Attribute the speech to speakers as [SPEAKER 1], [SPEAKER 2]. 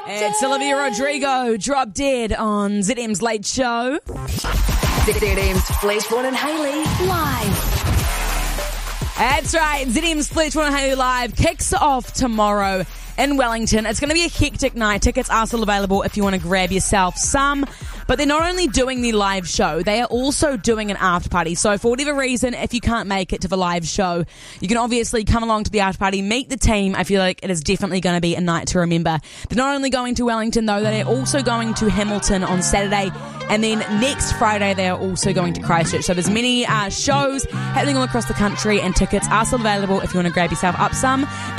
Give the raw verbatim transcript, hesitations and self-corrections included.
[SPEAKER 1] It's Olivia Rodrigo, Drop Dead on Z M's Late Show.
[SPEAKER 2] Z M's Fleischborn and Hayley live.
[SPEAKER 1] That's right, Z M's Fleischborn and Hayley live kicks off tomorrow in Wellington. It's going to be a hectic night. Tickets are still available if you want to grab yourself some. But they're not only doing the live show, they are also doing an after party. So for whatever reason, if you can't make it to the live show, you can obviously come along to the after party, meet the team. I feel like it is definitely going to be a night to remember. They're not only going to Wellington though, they're also going to Hamilton on Saturday. And then next Friday, they are also going to Christchurch. So there's many uh, shows happening all across the country, and tickets are still available if you want to grab yourself up some.